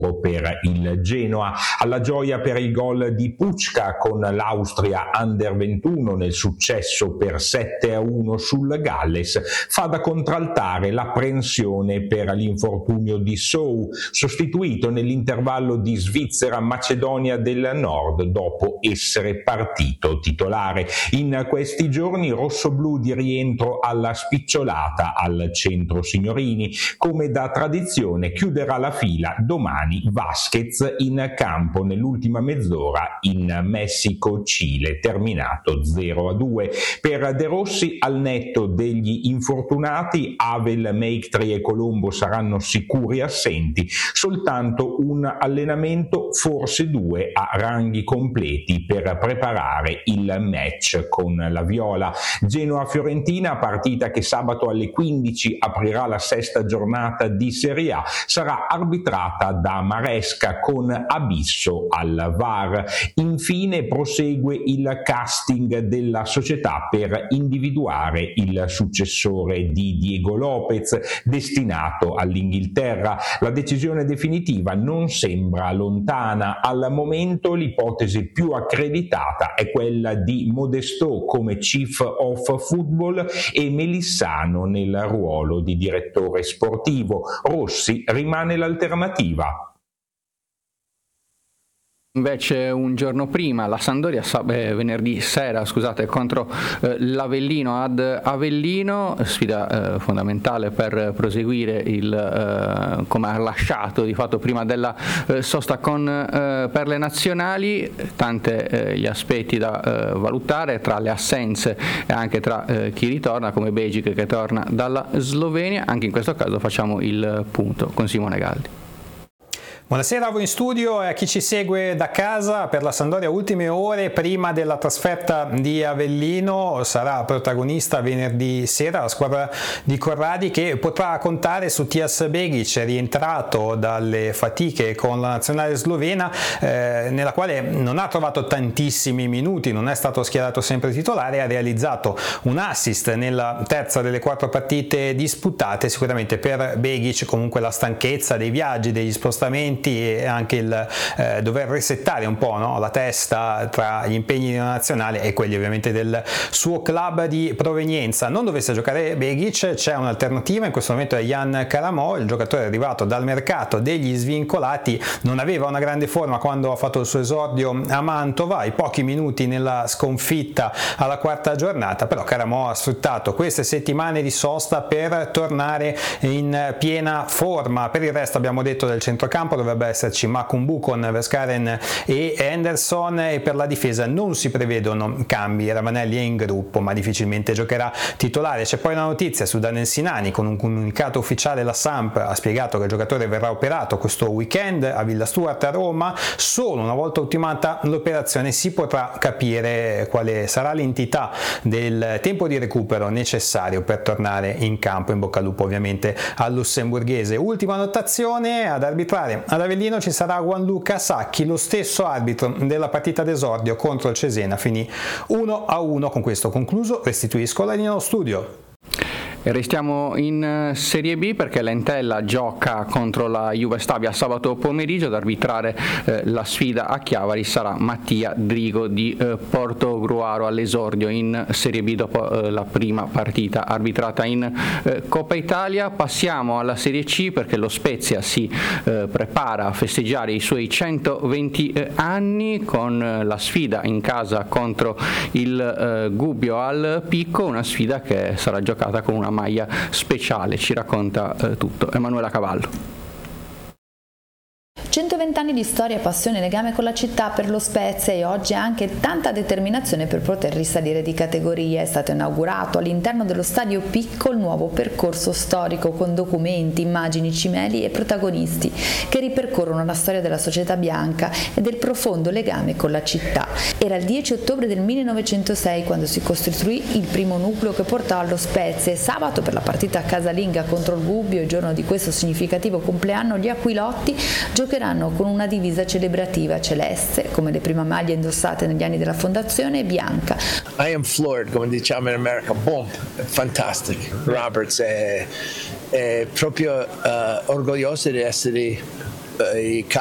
per il Genoa. Alla gioia per il gol di Pučka con l'Austria Under 21 nel successo per 7-1 sul Galles fa da contraltare l'apprensione per l'infortunio di Sou, sostituito nell'intervallo di Svizzera-Macedonia del Nord dopo essere partito titolare. In questi giorni rossoblù di rientro alla spicciolata al centro signorini. Come da tradizione chiuderà la fila domani Vasquez in campo nell'ultima mezz'ora in Messico-Cile, terminato 0-2. Per De Rossi, al netto degli infortunati, Havel, Meiktri e Colombo saranno sicuri assenti, soltanto un allenamento, forse due, a ranghi completi per preparare il match con la Viola. Genoa-Fiorentina, partita che sabato alle 15 aprirà la sesta giornata di Serie A, sarà arbitrata da Maresca con abisso al VAR. Infine prosegue il casting della società per individuare il successore di Diego Lopez, destinato all'Inghilterra. La decisione definitiva non sembra lontana. Al momento l'ipotesi più accreditata è quella di Modesto come Chief of Football e Melissano nel ruolo di direttore sportivo. Rossi rimane l'alternativa. Invece un giorno prima la Sampdoria venerdì sera contro l'Avellino ad Avellino, sfida fondamentale per proseguire come ha lasciato di fatto prima della sosta per le nazionali. Tante gli aspetti da valutare, tra le assenze e anche tra chi ritorna, come Begic che torna dalla Slovenia. Anche in questo caso facciamo il punto con Simone Galdi. Buonasera a voi in studio e a chi ci segue da casa. Per la Sampdoria ultime ore prima della trasferta di Avellino, sarà protagonista venerdì sera la squadra di Corradi, che potrà contare su Tias Begic, rientrato dalle fatiche con la nazionale slovena, nella quale non ha trovato tantissimi minuti, non è stato schierato sempre titolare, ha realizzato un assist nella terza delle 4 partite disputate. Sicuramente per Begic comunque la stanchezza dei viaggi, degli spostamenti e anche il dover resettare un po', no, la testa tra gli impegni della nazionale e quelli ovviamente del suo club di provenienza. Non dovesse giocare Begic, c'è un'alternativa, in questo momento è Jan Karamov, il giocatore arrivato dal mercato degli svincolati. Non aveva una grande forma quando ha fatto il suo esordio a Mantova, ai pochi minuti nella sconfitta alla quarta giornata, però Karamov ha sfruttato queste settimane di sosta per tornare in piena forma. Per il resto abbiamo detto del centrocampo, dovrebbe esserci Makumbu con Verskaren e Henderson, e per la difesa non si prevedono cambi. Ravanelli è in gruppo ma difficilmente giocherà titolare. C'è poi la notizia su Daniel Sinani: con un comunicato ufficiale la Samp ha spiegato che il giocatore verrà operato questo weekend a Villa Stuart a Roma. Solo una volta ultimata l'operazione si potrà capire quale sarà l'entità del tempo di recupero necessario per tornare in campo. In bocca al lupo ovviamente al lussemburghese. Ultima notazione: ad arbitrare ad Avellino ci sarà Gianluca Sacchi, lo stesso arbitro della partita d'esordio contro il Cesena. Finì 1-1. Con questo concluso, restituisco la linea allo studio. E restiamo in Serie B perché l'Entella gioca contro la Juve Stabia sabato pomeriggio. Ad arbitrare la sfida a Chiavari sarà Mattia Drigo di Portogruaro, all'esordio in Serie B dopo la prima partita arbitrata in Coppa Italia. Passiamo alla Serie C perché lo Spezia si prepara a festeggiare i suoi 120 anni con la sfida in casa contro il Gubbio al Picco, una sfida che sarà giocata con una maglia speciale. Ci racconta tutto Emanuela Cavallo. 120 anni di storia, passione e legame con la città per lo Spezia, e oggi anche tanta determinazione per poter risalire di categoria. È stato inaugurato all'interno dello Stadio Picco il nuovo percorso storico con documenti, immagini, cimeli e protagonisti che ripercorrono la storia della società bianca e del profondo legame con la città. Era il 10 ottobre del 1906 quando si costituì il primo nucleo che portò allo Spezia, e sabato, per la partita casalinga contro il Gubbio, il giorno di questo significativo compleanno, gli Aquilotti giocheranno con una divisa celebrativa celeste, come le prime maglie indossate negli anni della fondazione, e bianca. I am floored, come diciamo in America. Boom, fantastic. Roberts è proprio orgoglioso di essere i